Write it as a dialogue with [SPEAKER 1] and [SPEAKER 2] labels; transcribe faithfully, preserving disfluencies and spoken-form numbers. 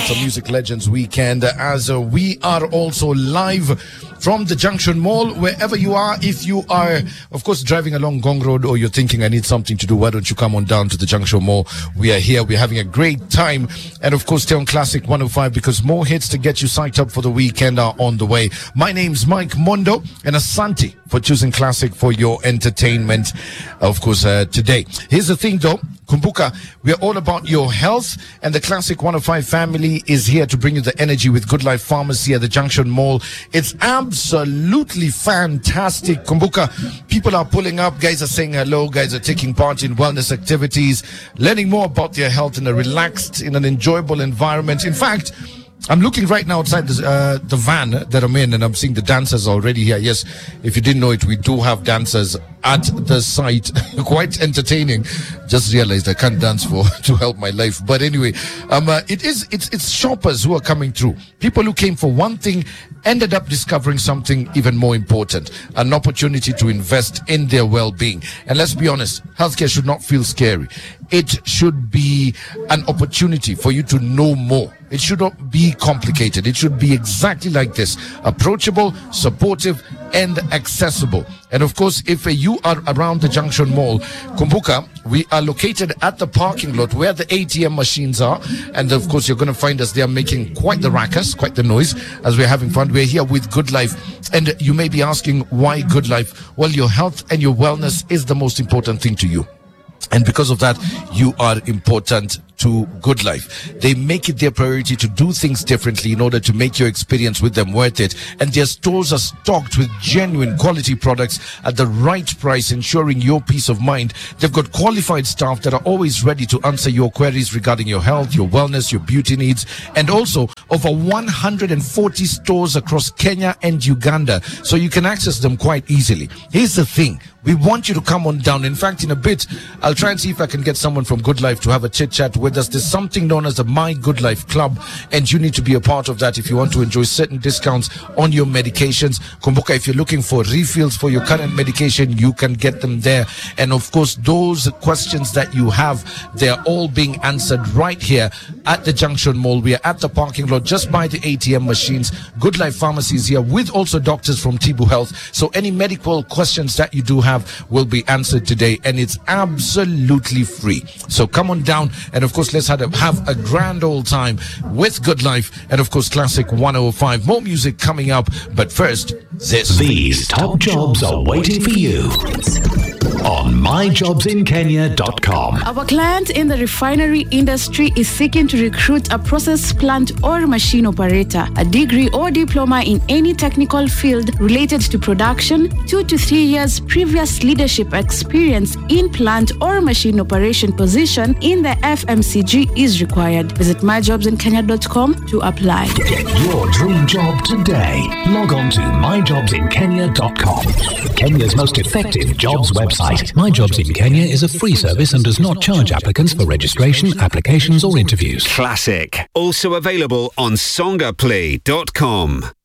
[SPEAKER 1] It's a Music Legends weekend as uh, we are also live from the Junction Mall, wherever you are. If you are, of course, driving along Gong Road or you're thinking I need something to do, why don't you come on down to the Junction Mall? We are here. We're having a great time. And of course, stay on Classic one oh five because more hits to get you psyched up for the weekend are on the way. My name's Mike Mondo and Asante for choosing Classic for your entertainment, of course, uh, today. Here's the thing though. Kumbuka, we are all about your health, and the Classic one oh five family is here to bring you the energy with Good Life Pharmacy at the Junction Mall. It's absolutely fantastic. Kumbuka, people are pulling up, guys are saying hello, guys are taking part in wellness activities, learning more about their health in a relaxed, in an enjoyable environment. In fact, I'm looking right now outside the, uh, the van that I'm in, and I'm seeing the dancers already here. Yes, if you didn't know it, we do have dancers at the site. Quite entertaining. Just realized I can't dance for to help my life. But anyway, um, uh, it is it's it's shoppers who are coming through. People who came for one thing ended up discovering something even more important, an opportunity to invest in their well-being. And let's be honest, healthcare should not feel scary. It should be an opportunity for you to know more. It should not be complicated. It should be exactly like this: approachable, supportive, and accessible. And of course, if uh, you are around the Junction Mall, Kumbuka, we are located at the parking lot where the A T M machines are. And of course, you're going to find us there making quite the ruckus, quite the noise as we're having fun. We're here with Good Life. And you may be asking, why Good Life? Well, your health and your wellness is the most important thing to you. And because of that, you are important to Good Life. They make it their priority to do things differently in order to make your experience with them worth it. And their stores are stocked with genuine quality products at the right price, ensuring your peace of mind. They've got qualified staff that are always ready to answer your queries regarding your health, your wellness, your beauty needs, and also over one hundred forty stores across Kenya and Uganda, so you can access them quite easily. Here's the thing. We want you to come on down. In fact, in a bit, I'll try and see if I can get someone from Good Life to have a chit-chat with us. There's something known as the My Good Life Club, and you need to be a part of that if you want to enjoy certain discounts on your medications. Kumbuka, if you're looking for refills for your current medication, you can get them there. And of course, those questions that you have, they're all being answered right here at the Junction Mall. We are at the parking lot just by the A T M machines. Good Life Pharmacy is here with also doctors from Tibu Health. So any medical questions that you do have will be answered today, and it's absolutely free. So come on down, and of course, let's have a, have a grand old time with Good Life, and of course, Classic one oh five. More music coming up, but first, this.
[SPEAKER 2] These top jobs are waiting for you on my jobs in kenya dot com.
[SPEAKER 3] Our client in the refinery industry is seeking to recruit a process plant or machine operator, a degree or diploma in any technical field related to production, two to three years previous leadership experience in plant or machine operation position in the F M C G is required. Visit my jobs in kenya dot com to apply.
[SPEAKER 2] Get your dream job today. Log on to my jobs in kenya dot com, Kenya's most effective jobs website. My Jobs in Kenya is a free service and does not charge applicants for registration, applications or interviews.
[SPEAKER 4] Classic. Also available on songaplay dot com.